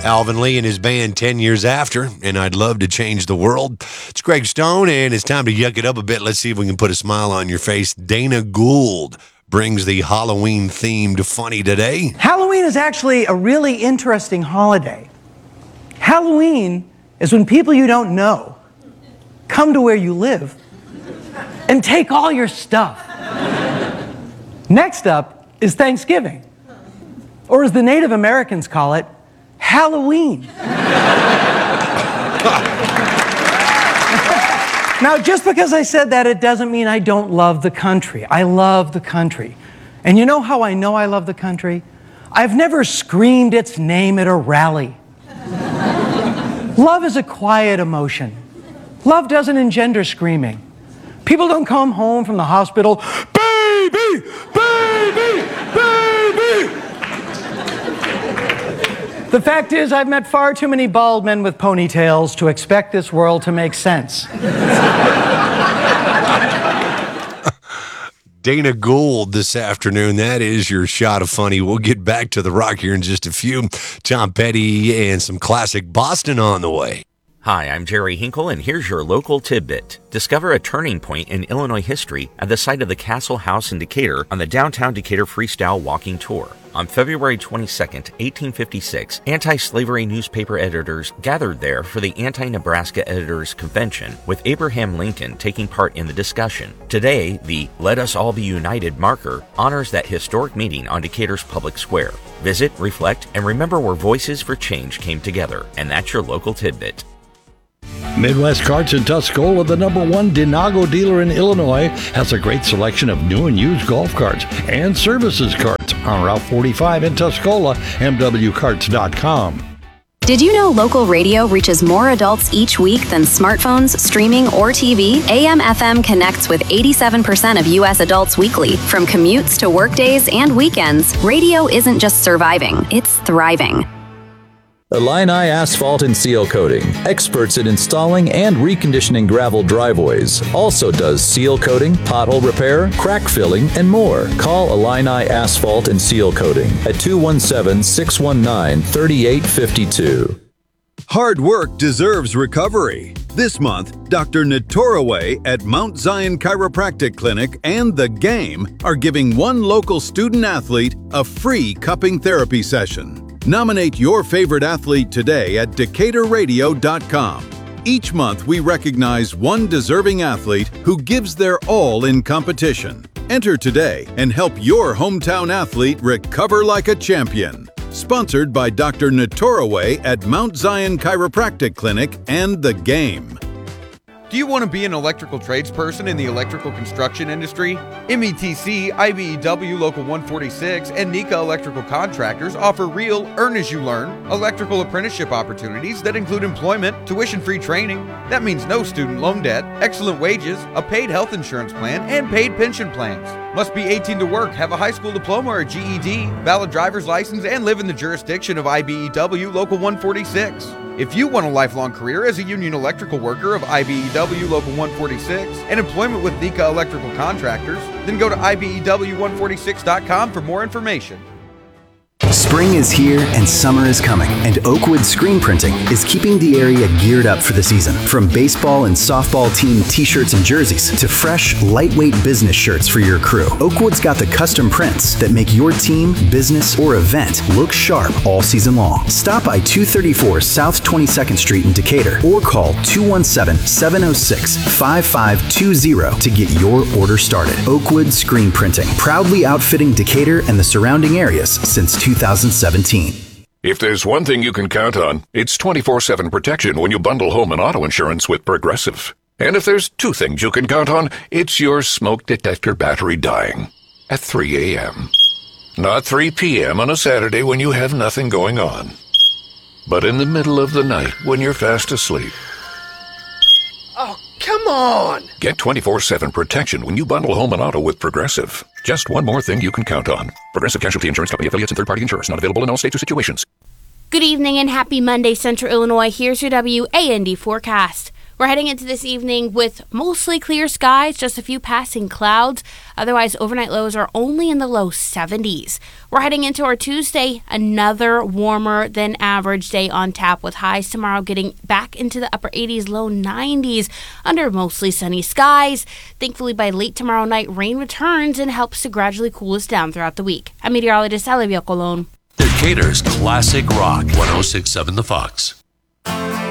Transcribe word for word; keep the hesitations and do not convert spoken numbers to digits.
Alvin Lee and his band ten years after, and I'd love to change the world. It's Greg Stone, and it's time to yuck it up a bit. Let's see if we can put a smile on your face. Dana Gould brings the Halloween-themed funny today. Halloween is actually a really interesting holiday. Halloween is when people you don't know come to where you live and take all your stuff. Next up is Thanksgiving, or as the Native Americans call it, Halloween. Now, just because I said that, it doesn't mean I don't love the country. I love the country. And you know how I know I love the country? I've never screamed its name at a rally. Love is a quiet emotion. Love doesn't engender screaming. People don't come home from the hospital, baby, baby, baby. The fact is, I've met far too many bald men with ponytails to expect this world to make sense. Dana Gould this afternoon. That is your shot of funny. We'll get back to the rock here in just a few. Tom Petty and some classic Boston on the way. Hi, I'm Jerry Hinkle, and here's your local tidbit. Discover a turning point in Illinois history at the site of the Castle House in Decatur on the Downtown Decatur Freestyle Walking Tour. On February twenty-second, eighteen fifty-six, anti-slavery newspaper editors gathered there for the Anti-Nebraska Editors Convention, with Abraham Lincoln taking part in the discussion. Today, the Let Us All Be United marker honors that historic meeting on Decatur's public square. Visit, reflect, and remember where Voices for Change came together. And that's your local tidbit. Midwest Carts in Tuscola, the number one Denago dealer in Illinois, has a great selection of new and used golf carts and services carts on Route forty-five in Tuscola, m w carts dot com. Did you know local radio reaches more adults each week than smartphones, streaming, or T V? A M F M connects with eighty-seven percent of U S adults weekly. From commutes to workdays and weekends, radio isn't just surviving, it's thriving. Illini Asphalt and Seal Coating, experts in installing and reconditioning gravel driveways. Also does seal coating, pothole repair, crack filling, and more. Call Illini Asphalt and Seal Coating at two one seven, six one nine, three eight five two. Hard work deserves recovery. This month, Doctor Natoraway at Mount Zion Chiropractic Clinic and The Game are giving one local student athlete a free cupping therapy session. Nominate your favorite athlete today at decatur radio dot com. Each month, we recognize one deserving athlete who gives their all in competition. Enter today and help your hometown athlete recover like a champion. Sponsored by Doctor Natoraway at Mount Zion Chiropractic Clinic and The Game. Do you want to be an electrical tradesperson in the electrical construction industry? M E T C, I B E W Local one forty-six, and Nika Electrical Contractors offer real earn-as-you-learn electrical apprenticeship opportunities that include employment, tuition-free training. That means no student loan debt, excellent wages, a paid health insurance plan, and paid pension plans. Must be eighteen to work, have a high school diploma or G E D, valid driver's license, and live in the jurisdiction of I B E W Local one forty-six. If you want a lifelong career as a union electrical worker of I B E W Local one forty-six and employment with Nika Electrical Contractors, then go to I B E W one forty-six dot com for more information. Spring is here and summer is coming, and Oakwood Screen Printing is keeping the area geared up for the season. From baseball and softball team t-shirts and jerseys to fresh, lightweight business shirts for your crew, Oakwood's got the custom prints that make your team, business, or event look sharp all season long. Stop by two thirty-four South twenty-second Street in Decatur or call two one seven, seven oh six, five five two zero to get your order started. Oakwood Screen Printing, proudly outfitting Decatur and the surrounding areas since two thousand seventeen. If there's one thing you can count on, it's twenty-four seven protection when you bundle home and auto insurance with Progressive. And if there's two things you can count on, it's your smoke detector battery dying at three a.m. Not three p.m. on a Saturday when you have nothing going on, but in the middle of the night when you're fast asleep. Oh, come on! Get twenty-four seven protection when you bundle home and auto with Progressive. Just one more thing you can count on. Progressive Casualty Insurance Company, affiliates, and third-party insurers. Not available in all states or situations. Good evening and happy Monday, Central Illinois. Here's your W A N D forecast. We're heading into this evening with mostly clear skies, just a few passing clouds. Otherwise, overnight lows are only in the low seventies. We're heading into our Tuesday, another warmer than average day on tap, with highs tomorrow getting back into the upper eighties, low nineties under mostly sunny skies. Thankfully, by late tomorrow night, rain returns and helps to gradually cool us down throughout the week. I'm meteorologist Olivia Colon. Decatur's Classic Rock, one oh six point seven The Fox.